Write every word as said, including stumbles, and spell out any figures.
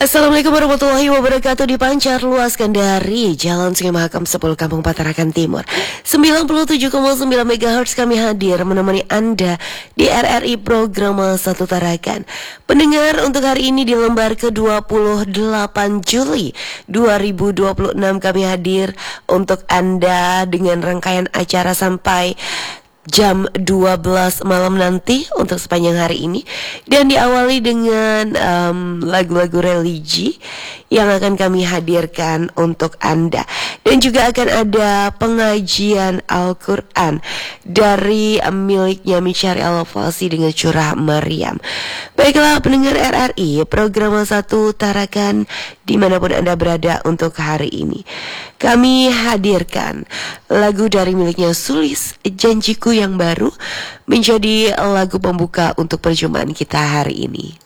Assalamualaikum warahmatullahi wabarakatuh. Dipancar luaskan dari Jalan Sungai Mahakam sepuluh Kampung Patarakan Timur sembilan puluh tujuh koma sembilan megahertz kami hadir menemani Anda di R R I program Satu Tarakan. Pendengar, untuk hari ini di lembar ke dua puluh delapan Juli dua ribu dua puluh enam kami hadir untuk Anda dengan rangkaian acara sampai jam dua belas malam nanti untuk sepanjang hari ini, dan diawali dengan um, lagu-lagu religi yang akan kami hadirkan untuk Anda, dan juga akan ada pengajian Al-Quran dari um, miliknya Micari Al-Fasi dengan Curah Maryam. Baiklah pendengar R R I, program Satu Tarakan dimanapun Anda berada untuk hari ini, kami hadirkan lagu dari miliknya Sulis, Janjiku yang Baru, menjadi lagu pembuka untuk perjumpaan kita hari ini.